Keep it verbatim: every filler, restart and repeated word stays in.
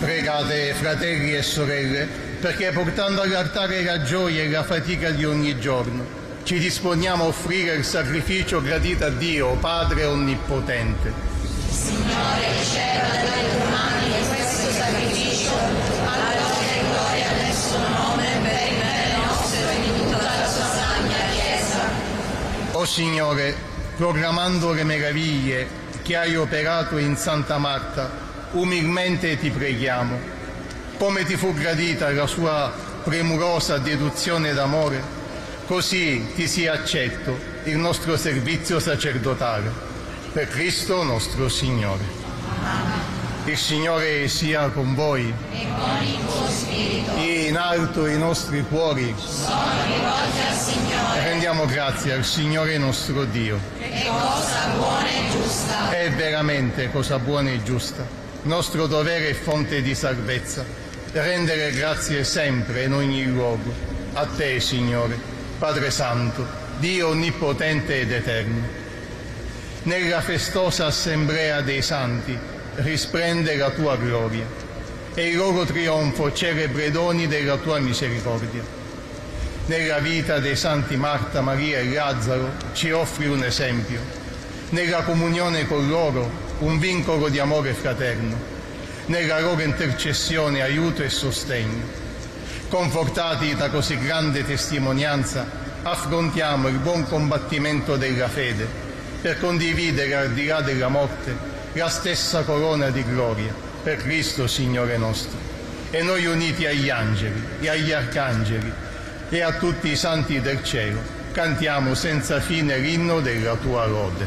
Pregate, fratelli e sorelle, perché portando all'altare la gioia e la fatica di ogni giorno, ci disponiamo a offrire il sacrificio gradito a Dio, Padre Onnipotente. Signore, riceva dalle tue mani questo sacrificio, alla gloria e gloria del suo nome, per il bene nostro e di tutta la sua santa Chiesa. O Signore, proclamando le meraviglie che hai operato in Santa Marta, umilmente ti preghiamo, come ti fu gradita la sua premurosa deduzione d'amore, così ti sia accetto il nostro servizio sacerdotale. Per Cristo nostro Signore. Il Signore sia con voi. E con il tuo spirito. In alto i nostri cuori. Sono rivolti al Signore. Rendiamo grazie al Signore nostro Dio. È cosa buona e giusta. È veramente cosa buona e giusta. Nostro dovere e fonte di salvezza, rendere grazie sempre e in ogni luogo a te, Signore, Padre Santo, Dio onnipotente ed eterno. Nella festosa assemblea dei santi risplende la tua gloria e il loro trionfo celebre i doni della tua misericordia. Nella vita dei santi Marta, Maria e Lazzaro ci offri un esempio. Nella comunione con loro un vincolo di amore fraterno, nella loro intercessione aiuto e sostegno. Confortati da così grande testimonianza, affrontiamo il buon combattimento della fede per condividere al di là della morte la stessa corona di gloria per Cristo Signore nostro. E noi uniti agli angeli e agli arcangeli e a tutti i santi del cielo cantiamo senza fine l'inno della tua lode.